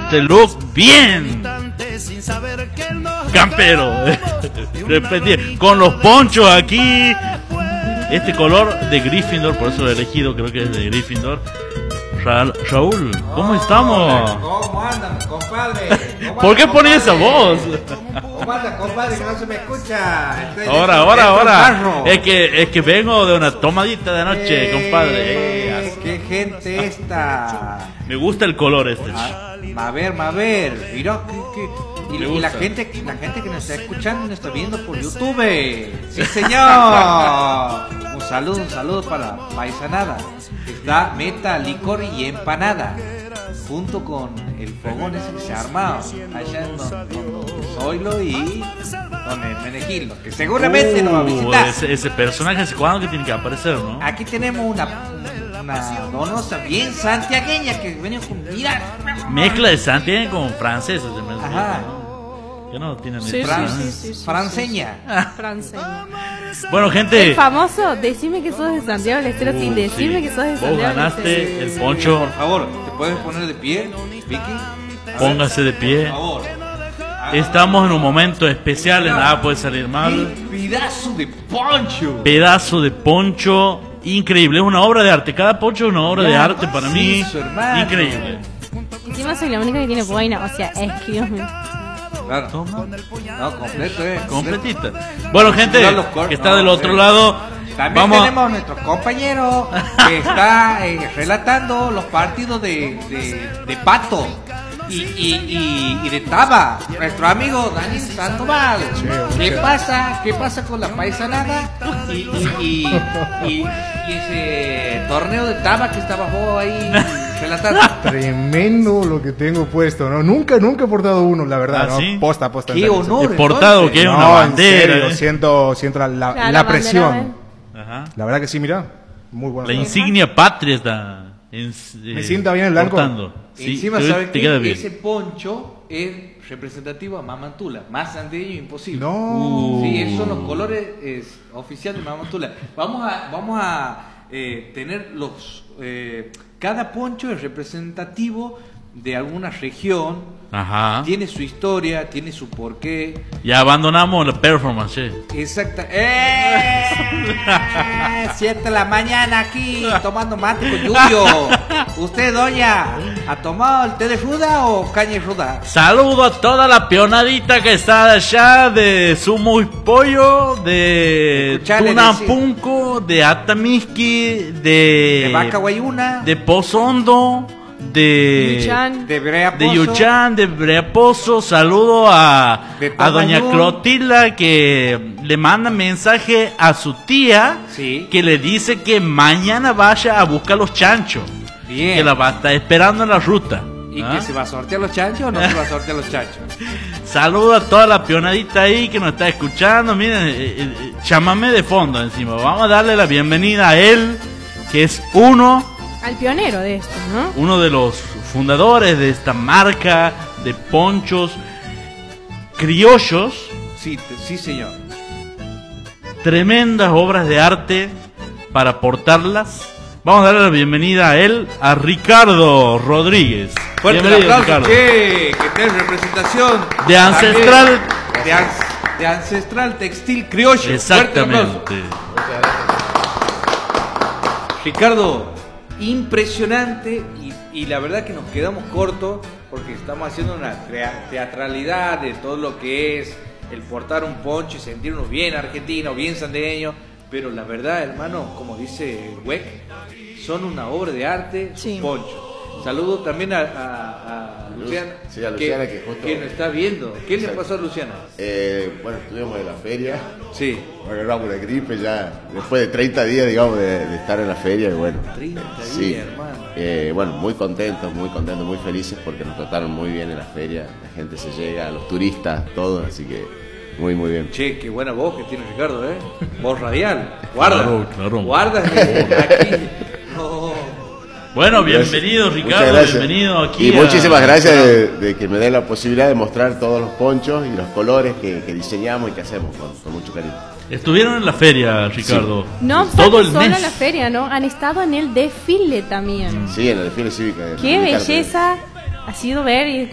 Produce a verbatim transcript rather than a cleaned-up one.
este look bien campero. Repetir, con los ponchos aquí. Este color de Gryffindor, por eso lo he elegido, creo que es de Gryffindor. Ra- Raúl, ¿cómo oh, estamos? ¿Cómo andan, compadre? ¿Cómo ¿Por qué anda, pones esa voz? ¿Cómo anda, compadre? Que no se me escucha. Estoy Ahora, dentro, ahora, dentro ahora. Es que, es que vengo de una tomadita de anoche, eh, compadre. Eh, ¡Qué gente esta! Me gusta el color este. A, a ver, a ver. Mira, que, que... Y, y la gente, la gente que nos está escuchando y nos está viendo por YouTube. ¡Sí, señor! Un saludo, un saludo para Paisanada. Está Meta, Licor y Empanada. Junto con el fogón ese que se ha armado allá en Don, don Zoilo y Don Hermenegildo, que seguramente uh, nos va a visitar. Ese, ese personaje, ¿hace cuándo que tiene que aparecer, no? Aquí tenemos una, una donosa bien santiagueña que viene con... Mira. Mezcla de santiago con francesa. Se me hace, Ajá. ¿no? Que no tienen Sí, Fran- sí, sí, sí, sí, Franceña. Franceña. Bueno, gente. El famoso, decime que sos de Santiago del Estero Uh, sin decirme sí. que sos de Vos Santiago del ganaste Estero. el poncho. Por favor, ¿te puedes poner de pie, Vicky? A Póngase de ver, pie. por favor. Estamos en un momento especial, en nada puede salir mal. ¡Qué pedazo de poncho! Pedazo de poncho increíble, es una obra de arte. Cada poncho es una obra de arte para mí. Sí, su hermano. Increíble. Encima soy la única que tiene boina, o sea, excuse me. Claro. Toma. No, completo, eh. Completita. Bueno, gente Mira los cor- que está no, del otro eh. lado, También vamos a- tenemos a nuestro compañero que está eh, relatando los partidos de, de, de Pato y, y, y, y de Taba. Nuestro amigo Daniel Sandoval. ¿Qué pasa? ¿Qué pasa con la paisanada? Y, y, y, y, y ese torneo de Taba que estaba vos ahí relatando. Tremendo lo que tengo puesto, ¿no? Nunca, nunca he portado uno, la verdad, ¿Ah, ¿no? sí? Posta, posta. en ¡Qué serio. honor! ¿Es portado entonces. qué? No, Una en bandera, serio, ¿eh? siento, siento la, la, Claro, la la presión. bandera, Ajá. La verdad que sí, mira, muy bueno. La insignia patria está en- eh, Me sienta bien el blanco. portando. Sí, Encima, te- ¿sabes te qué? queda bien. Ese poncho es representativo a Mamantula. Más santiagueño imposible. No. Uh. Sí, esos son los colores es, oficiales de Mamantula. Vamos a, vamos a eh, tener los... Eh, cada poncho es representativo de alguna región. Ajá. Tiene su historia, tiene su porqué. Ya abandonamos la performance. eh. Exacta. ¡Eh! Siete de la mañana aquí tomando mate con lluvio. ¿Usted, doña, ha tomado el té de ruda o caña ruda? Saludo a toda la pionadita que está allá de Sumo y Pollo, de Escuchale Tunampunco, de Atamisqui, de, De Vaca Guayuna, de Pozondo, de Yuchán. de Brea de Pozo, Yuchán, de Breapozo. Saludo a, De a doña Tamayún. Clotilda, que le manda mensaje a su tía, Sí. que le dice que mañana vaya a buscar los chanchos, Bien. que la va a estar esperando en la ruta. ¿Y ¿Ah? que se va a sortear los chanchos o no se va a sortear los chanchos? Saludo a toda la pionadita ahí que nos está escuchando. Miren, eh, eh, chámame de fondo encima. Vamos a darle la bienvenida a él, que es uno, Al pionero de esto, ¿no? uno de los fundadores de esta marca de ponchos criollos. Sí, te- sí, señor. Tremendas obras de arte para portarlas. Vamos a darle la bienvenida a él, a Ricardo Rodríguez. Fuerte el Bienvenido, aplauso, Ricardo. que, que tenés representación De Ancestral. también, de, an- de Ancestral Textil Criollo. Fuerte el aplauso. Exactamente. Ricardo, impresionante y, y la verdad que nos quedamos cortos porque estamos haciendo una trea- teatralidad de todo lo que es el portar un poncho y sentirnos bien argentinos, bien sandeños, pero la verdad, hermano, como dice Weck, son una obra de arte, sus Sí. ponchos. Saludo también a, a- a Luciana, Sí, a Luciana, que justo- nos está viendo. ¿Qué le Exacto. pasó a Luciana? Eh, bueno, estuvimos en la feria, Sí, agarramos una gripe ya, después de treinta días, digamos, de, de estar en la feria, y bueno. treinta sí. días, hermano. Eh, bueno, muy contentos, muy contentos, muy felices porque nos trataron muy bien en la feria, la gente se llega, los turistas, todos, así que muy, muy bien. Che, qué buena voz que tiene Ricardo, ¿eh? Voz radial. Guarda. Claro, claro. Guarda que aquí. No. Bueno, Gracias. bienvenido Muchas Ricardo, gracias. bienvenido aquí. Y a- muchísimas gracias de, de que me den la posibilidad de mostrar todos los ponchos y los colores que, que diseñamos y que hacemos con, con mucho cariño. Estuvieron en la feria, Ricardo. No todo obstante, el solo mes. en la feria, ¿no? Han estado en el desfile también. Sí, en la desfile cívica. de Qué Ricardo. belleza ha sido ver y